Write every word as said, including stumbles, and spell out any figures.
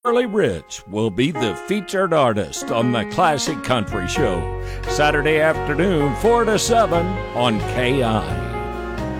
Charlie Rich will be the featured artist on the Classic Country Show, Saturday afternoon, four to seven on K I.